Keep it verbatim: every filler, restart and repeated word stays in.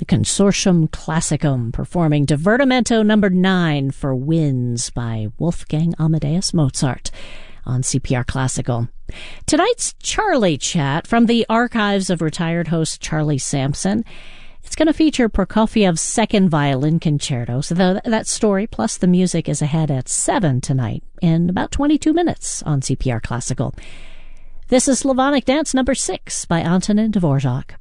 the Consortium Classicum performing Divertimento number nine for Winds by Wolfgang Amadeus Mozart on C P R Classical. Tonight's Charlie Chat from the archives of retired host Charlie Sampson. It's going to feature Prokofiev's second violin concerto. So the, that story plus the music is ahead at seven tonight in about twenty-two minutes on C P R Classical. This is Slavonic Dance number six by Antonin Dvorak.